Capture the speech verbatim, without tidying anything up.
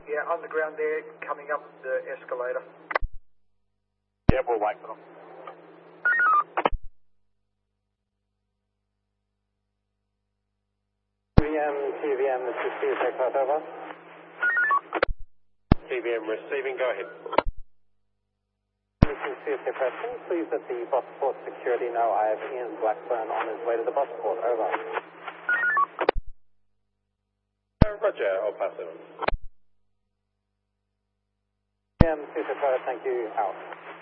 Yeah, underground there, coming up the escalator. Yeah, we'll wait for them. T V M, T V M, this is Steve Aircraft, over. T V M receiving, go ahead. This is C S A Preston. Please let the Bosport security know I have Ian Blackburn on his way to the Bosport, over. Uh, Roger, I'll pass it on. T V M, C S A Preston, thank you, out.